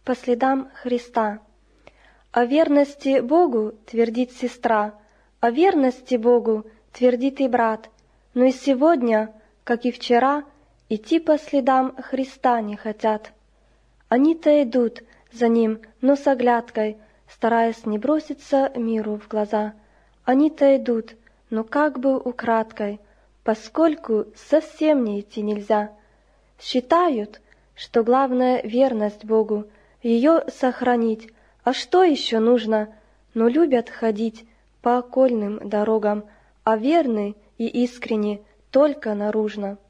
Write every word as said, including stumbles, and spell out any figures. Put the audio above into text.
по следам Христа. О верности Богу твердит сестра, о верности Богу твердит и брат, но и сегодня, как и вчера, идти по следам Христа не хотят. Они-то идут за Ним, но с оглядкой, стараясь не броситься миру в глаза. Они-то идут, но как бы украдкой, поскольку совсем не идти нельзя. Считают, что главное верность Богу, ее сохранить, а что еще нужно? Но любят ходить по окольным дорогам, а верны и искренни только наружно.